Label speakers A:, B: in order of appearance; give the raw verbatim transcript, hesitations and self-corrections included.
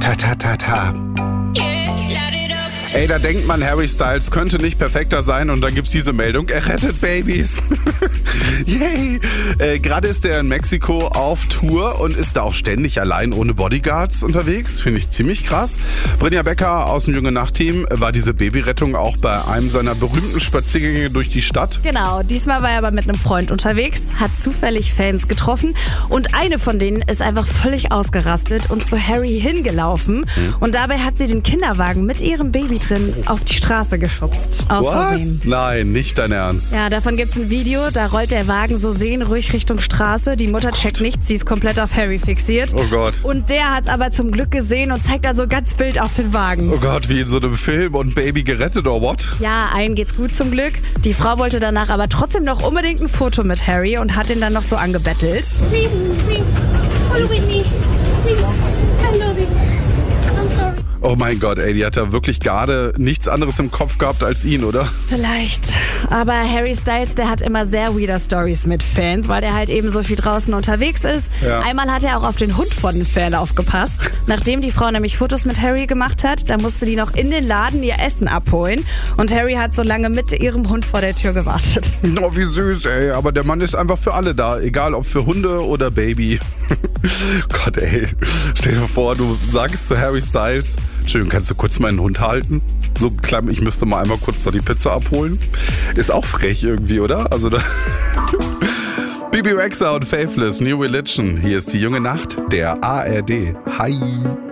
A: Ta ta ta ta. Ey, da denkt man, Harry Styles könnte nicht perfekter sein und dann gibt's diese Meldung, er rettet Babys. Yay! Äh, Gerade ist er in Mexiko auf Tour und ist da auch ständig allein ohne Bodyguards unterwegs. Finde ich ziemlich krass. Brynja Becker aus dem Junge Nacht-Team, war diese Babyrettung auch bei einem seiner berühmten Spaziergänge durch die Stadt?
B: Genau, diesmal war er aber mit einem Freund unterwegs, hat zufällig Fans getroffen und eine von denen ist einfach völlig ausgerastet und zu Harry hingelaufen. Mhm. Und dabei hat sie den Kinderwagen mit ihrem Baby drin auf die Straße geschubst. Aus Versehen.
A: Nein, nicht dein Ernst.
B: Ja, davon gibt's ein Video, da rollt der Wagen so seelenruhig Richtung Straße. Die Mutter checkt nichts, sie ist komplett auf Harry fixiert.
A: Oh Gott.
B: Und der hat's aber zum Glück gesehen und zeigt also ganz wild auf den Wagen.
A: Oh Gott, wie in so einem Film und Baby gerettet oder what?
B: Ja, allen geht's gut zum Glück. Die Frau wollte danach aber trotzdem noch unbedingt ein Foto mit Harry und hat ihn dann noch so angebettelt.
C: Please, please, follow with me. Please, I love you. I'm sorry.
A: Oh mein Gott, ey, die hat da wirklich gerade nichts anderes im Kopf gehabt als ihn, oder?
B: Vielleicht. Aber Harry Styles, der hat immer sehr weirder Stories mit Fans, weil der halt eben so viel draußen unterwegs ist.
A: Ja.
B: Einmal hat er auch auf den Hund von den Fan aufgepasst. Nachdem die Frau nämlich Fotos mit Harry gemacht hat, da musste die noch in den Laden ihr Essen abholen. Und Harry hat so lange mit ihrem Hund vor der Tür gewartet.
A: Oh, wie süß, ey. Aber der Mann ist einfach für alle da. Egal, ob für Hunde oder Baby. Gott, ey. Stell dir vor, du sagst zu Harry Styles, Entschuldigung, kannst du kurz meinen Hund halten? So klein, ich müsste mal einmal kurz noch die Pizza abholen. Ist auch frech irgendwie, oder? Also da... Bibi Rexha und Faithless, New Religion. Hier ist die junge Nacht, der A R D. Hi.